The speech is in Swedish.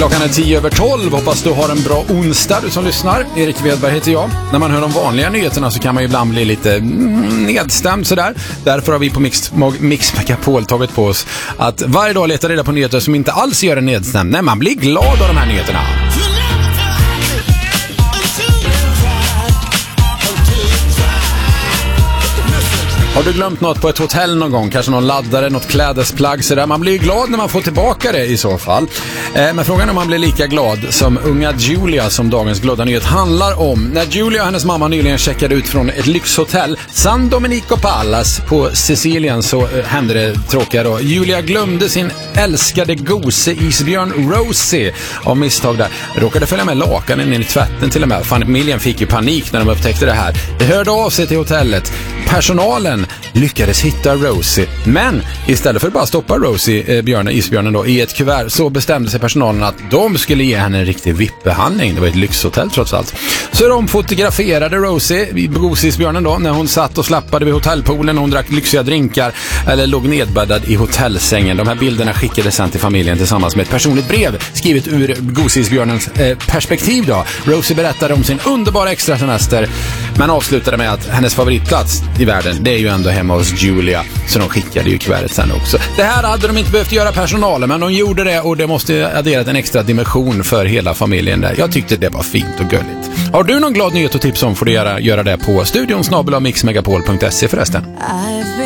Klockan är 10:12. Hoppas du har en bra onsdag, du som lyssnar. Erik Wedberg heter jag. När man hör de vanliga nyheterna så kan man ju ibland bli lite nedstämd sådär. Därför har vi på Mix Megapol tagit på oss att varje dag leta reda på nyheter som inte alls gör en nedstämd. Nej, man blir glad av de här nyheterna. Har du glömt något på ett hotell någon gång? Kanske någon laddare, något klädesplagg sådär. Man blir ju glad när man får tillbaka det i så fall. Men frågan är om man blir lika glad som unga Julia som dagens glada nyhet handlar om. När Julia och hennes mamma nyligen checkade ut från ett lyxhotell, San Domenico Palace på Sicilien, så hände det tråkiga då. Julia glömde sin älskade gose-isbjörn Rosie av misstag där. Råkade följa med lakanen in i tvätten till och med. Familjen fick ju panik när de upptäckte det här. Det hörde av sig till hotellet. Personalen lyckades hitta Rosie, men istället för att bara stoppa Rosie, isbjörnen då, i ett kuvert, så bestämde sig personalen att de skulle ge henne en riktig VIP-behandling. Det var ett lyxhotell trots allt. Så de fotograferade Rosie, gosisbjörnen då, när hon satt och slappade vid hotellpoolen, hon drack lyxiga drinkar eller låg nedbäddad i hotellsängen. De här bilderna skickades sen till familjen tillsammans med ett personligt brev skrivet ur gosisbjörnens perspektiv då. Rosie berättade om sin underbara extra semester, men avslutade med att hennes favoritplats i världen, det är ju ändå hemma hos Julia, så de skickade ju kuvertet sen också. Det här hade de inte behövt göra personalen, men de gjorde det, och det måste adderat en extra dimension för hela familjen där. Jag tyckte det var fint och gulligt. Har du någon glad nyhet och tips om, får du göra det på studion @mixmegapol.se förresten.